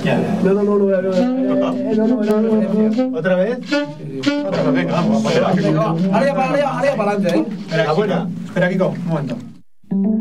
No. ¿Otra vez? Otra vez, venga, vamos. Ahora ya para adelante, Espera, Kiko, un momento.